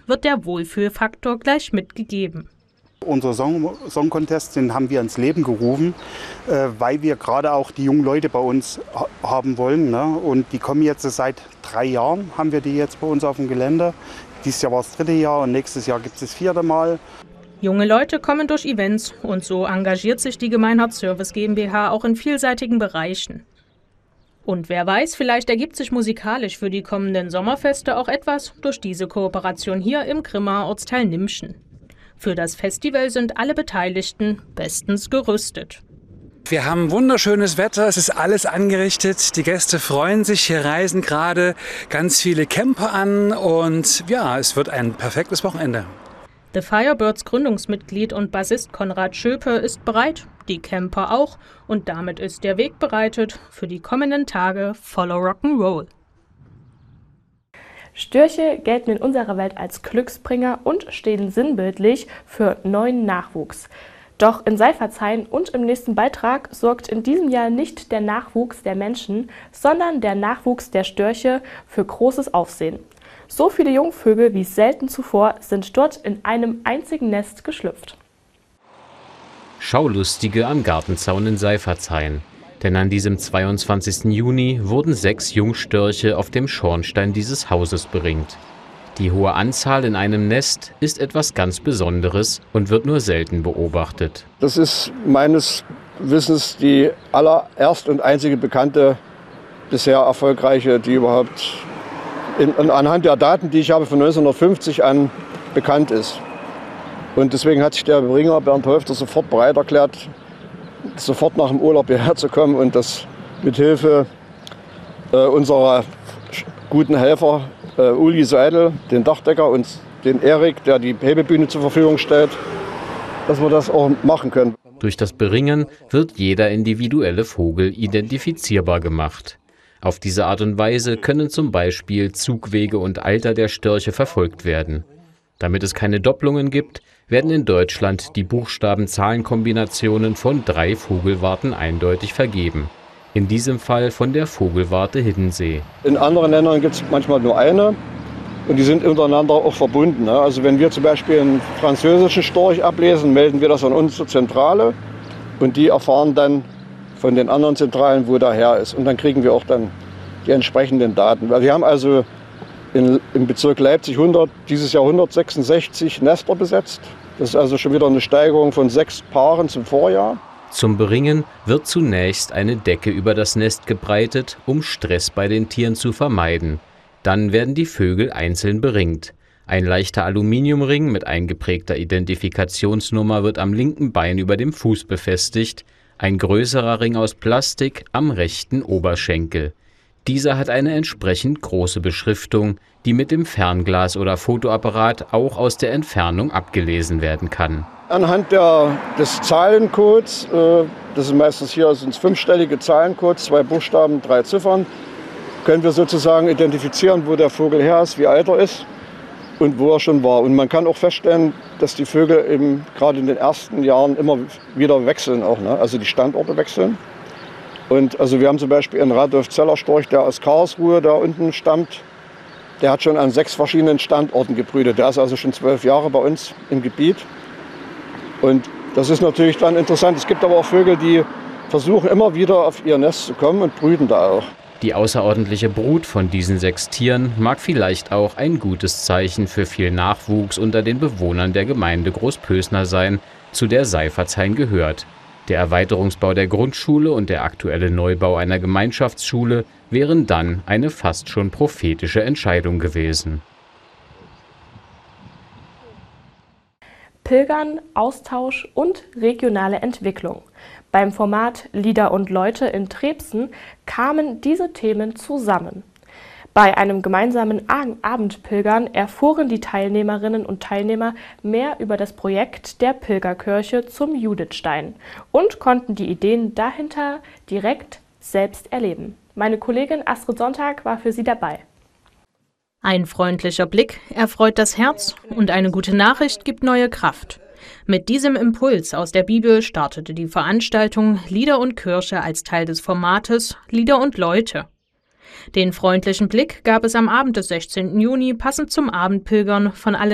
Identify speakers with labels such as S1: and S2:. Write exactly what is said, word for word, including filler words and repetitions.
S1: wird der Wohlfühlfaktor gleich mitgegeben.
S2: Unser Song, Song Contest, den haben wir ins Leben gerufen, äh, weil wir gerade auch die jungen Leute bei uns ha haben wollen. Ne? Und die kommen jetzt seit drei Jahren, haben wir die jetzt bei uns auf dem Gelände. Dieses Jahr war das dritte Jahr und nächstes Jahr gibt es das vierte Mal.
S1: Junge Leute kommen durch Events und so engagiert sich die Gemeinhardt Service GmbH auch in vielseitigen Bereichen. Und wer weiß, vielleicht ergibt sich musikalisch für die kommenden Sommerfeste auch etwas durch diese Kooperation hier im Grimmaer Ortsteil Nimschen. Für das Festival sind alle Beteiligten bestens gerüstet.
S3: Wir haben wunderschönes Wetter, es ist alles angerichtet, die Gäste freuen sich, hier reisen gerade ganz viele Camper an und ja, es wird ein perfektes Wochenende.
S1: The Firebirds Gründungsmitglied und Bassist Konrad Schöpe ist bereit, die Camper auch, und damit ist der Weg bereitet für die kommenden Tage voller Rock'n'Roll.
S4: Störche gelten in unserer Welt als Glücksbringer und stehen sinnbildlich für neuen Nachwuchs. Doch in Seifertshain und im nächsten Beitrag sorgt in diesem Jahr nicht der Nachwuchs der Menschen, sondern der Nachwuchs der Störche für großes Aufsehen. So viele Jungvögel wie selten zuvor sind dort in einem einzigen Nest geschlüpft.
S5: Schaulustige am Gartenzaun in Seifertshain. Denn an diesem zweiundzwanzigsten Juni wurden sechs Jungstörche auf dem Schornstein dieses Hauses beringt. Die hohe Anzahl in einem Nest ist etwas ganz Besonderes und wird nur selten beobachtet.
S6: Das ist meines Wissens die allererste und einzige bekannte, bisher erfolgreiche, die überhaupt in, anhand der Daten, die ich habe, von neunzehnhundertfünfzig an bekannt ist. Und deswegen hat sich der Beringer Bernd Häufter sofort bereit erklärt, sofort nach dem Urlaub hierher zu kommen und das mit Hilfe äh, unserer guten Helfer äh, Uli Seidel, den Dachdecker, und den Erik, der die Hebebühne zur Verfügung stellt, dass wir das auch machen können.
S5: Durch das Beringen wird jeder individuelle Vogel identifizierbar gemacht. Auf diese Art und Weise können zum Beispiel Zugwege und Alter der Störche verfolgt werden. Damit es keine Doppelungen gibt, werden in Deutschland die Buchstaben-Zahlen-Kombinationen von drei Vogelwarten eindeutig vergeben. In diesem Fall von der Vogelwarte Hiddensee.
S6: In anderen Ländern gibt es manchmal nur eine und die sind untereinander auch verbunden. Also wenn wir zum Beispiel einen französischen Storch ablesen, melden wir das an unsere Zentrale und die erfahren dann von den anderen Zentralen, wo der her ist. Und dann kriegen wir auch dann die entsprechenden Daten. Wir haben also In, im Bezirk Leipzig hundert, dieses Jahr hundertsechsundsechzig Nester besetzt. Das ist also schon wieder eine Steigerung von sechs Paaren zum Vorjahr.
S5: Zum Beringen wird zunächst eine Decke über das Nest gebreitet, um Stress bei den Tieren zu vermeiden. Dann werden die Vögel einzeln beringt. Ein leichter Aluminiumring mit eingeprägter Identifikationsnummer wird am linken Bein über dem Fuß befestigt, ein größerer Ring aus Plastik am rechten Oberschenkel. Dieser hat eine entsprechend große Beschriftung, die mit dem Fernglas oder Fotoapparat auch aus der Entfernung abgelesen werden kann.
S6: Anhand der, des Zahlencodes, äh, das sind meistens hier sind fünfstellige Zahlencodes, zwei Buchstaben, drei Ziffern, können wir sozusagen identifizieren, wo der Vogel her ist, wie alt er ist und wo er schon war. Und man kann auch feststellen, dass die Vögel eben gerade in den ersten Jahren immer wieder wechseln, auch, ne? Also die Standorte wechseln. Und also wir haben zum Beispiel einen Radolf-Zeller-Storch, der aus Karlsruhe da unten stammt. Der hat schon an sechs verschiedenen Standorten gebrütet. Der ist also schon zwölf Jahre bei uns im Gebiet. Und das ist natürlich dann interessant. Es gibt aber auch Vögel, die versuchen immer wieder auf ihr Nest zu kommen und brüten da auch.
S5: Die außerordentliche Brut von diesen sechs Tieren mag vielleicht auch ein gutes Zeichen für viel Nachwuchs unter den Bewohnern der Gemeinde Großpösner sein, zu der Seifertshain gehört. Der Erweiterungsbau der Grundschule und der aktuelle Neubau einer Gemeinschaftsschule wären dann eine fast schon prophetische Entscheidung gewesen.
S4: Pilgern, Austausch und regionale Entwicklung. Beim Format Lieder und Leute in Trebsen kamen diese Themen zusammen. Bei einem gemeinsamen Abendpilgern erfuhren die Teilnehmerinnen und Teilnehmer mehr über das Projekt der Pilgerkirche zum Judithstein und konnten die Ideen dahinter direkt selbst erleben. Meine Kollegin Astrid Sonntag war für sie dabei.
S1: Ein freundlicher Blick erfreut das Herz und eine gute Nachricht gibt neue Kraft. Mit diesem Impuls aus der Bibel startete die Veranstaltung Lieder und Kirche als Teil des Formates Lieder und Leute. Den freundlichen Blick gab es am Abend des sechzehnten Juni passend zum Abendpilgern von allen